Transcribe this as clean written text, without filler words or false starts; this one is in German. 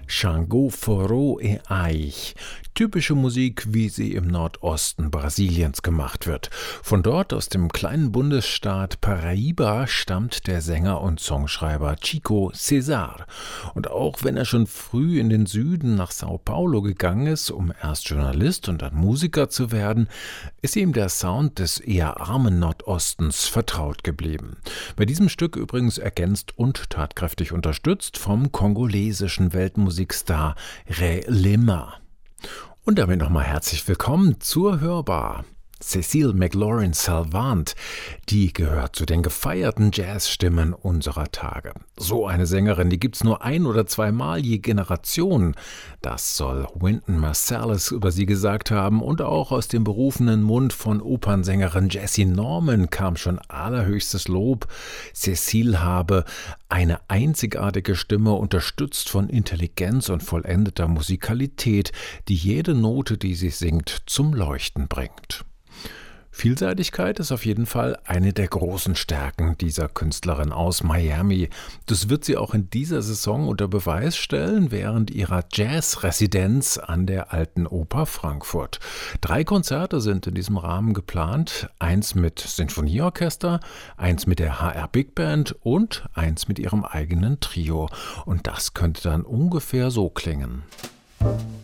Xangô, Forró e Aich. Typische Musik, wie sie im Nordosten Brasiliens gemacht wird. Von dort, aus dem kleinen Bundesstaat Paraíba, stammt der Sänger und Songschreiber Chico César. Und auch wenn er schon früh in den Süden nach Sao Paulo gegangen ist, um erst Journalist und dann Musiker zu werden, ist ihm der Sound des eher armen Nordostens vertraut geblieben. Bei diesem Stück übrigens ergänzt und tatkräftig unterstützt vom kongolesischen Weltmusikstar Ré Lema. Und damit nochmal herzlich willkommen zur Hörbar. Cécile McLaurin-Salvant, die gehört zu den gefeierten Jazzstimmen unserer Tage. So eine Sängerin, die gibt's nur ein- oder zweimal je Generation. Das soll Wynton Marsalis über sie gesagt haben, und auch aus dem berufenen Mund von Opernsängerin Jessie Norman kam schon allerhöchstes Lob. Cécile habe eine einzigartige Stimme, unterstützt von Intelligenz und vollendeter Musikalität, die jede Note, die sie singt, zum Leuchten bringt. Vielseitigkeit ist auf jeden Fall eine der großen Stärken dieser Künstlerin aus Miami. Das wird sie auch in dieser Saison unter Beweis stellen während ihrer Jazz-Residenz an der Alten Oper Frankfurt. 3 Konzerte sind in diesem Rahmen geplant, eins mit Sinfonieorchester, eins mit der HR Big Band und eins mit ihrem eigenen Trio. Und das könnte dann ungefähr so klingen.